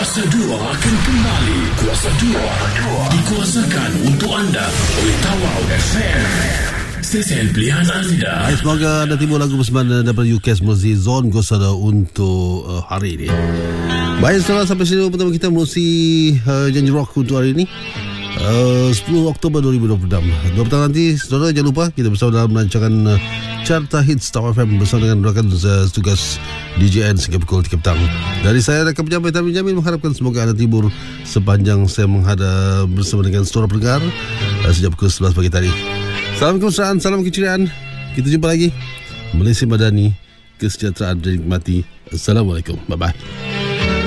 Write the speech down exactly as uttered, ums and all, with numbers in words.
Kuasa dua akan kembali. Kuasa dua dikuasakan untuk anda oleh Tawau F M. Stesen pilihan anda. Hai, semoga anda timbul lagu persembahan daripada U K S Melalui Zon Gosada untuk uh, hari ini. Baik, saudara, sampai sini pertama kita melalui uh, Janji Rock untuk hari ini, uh, sepuluh Oktober dua ribu dua puluh enam. Dua petang nanti, saudara, jangan lupa kita bersama dalam melancarkan uh, Carta Hits Tawau F M bersama dengan rakan uh, tugas D J N sehingga pukul tiga petang. Dari saya, rakan penyampai Tamin Jamin, mengharapkan semoga anda timbul sepanjang saya menghadap bersama dengan saudara pendengar uh, sejak pukul sebelas pagi tadi. Salam kemesraan, salam keceriaan. Kita jumpa lagi. Malaysia Madani, kesejahteraan dan nikmati. Assalamualaikum. Bye-bye.